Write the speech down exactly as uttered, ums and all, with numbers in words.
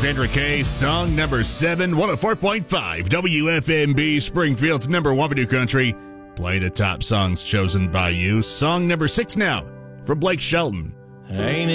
Alexandra Kay, song number seven, one oh four point five W F M B, Springfield's number one for new country. Play the top songs chosen by you. Song number six now, from Blake Shelton. Ain't